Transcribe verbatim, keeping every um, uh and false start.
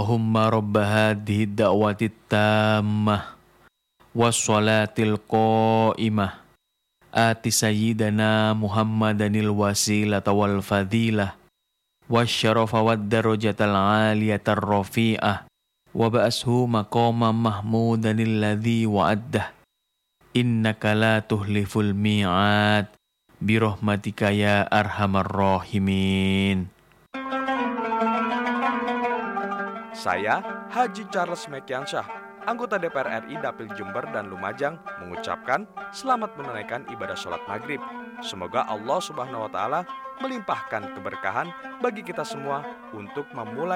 Allahumma rabba hadhihi da'wati tammah wassalatil qa'imah ati sayyidana Muhammadanil wasilata wal fadilah wasyarafa wad darajatal aliyatar rafi'ah wa ba'ashu maqaman mahmudanil ladzi wa'addah innaka la tuhliful mi'ad birahmatika ya arhamar rahimin. Saya, Haji Charles Mekiansyah, anggota D P R R I Dapil Jember dan Lumajang, mengucapkan selamat menunaikan ibadah sholat maghrib. Semoga Allah Subhanahu wa Ta'ala melimpahkan keberkahan bagi kita semua untuk memulai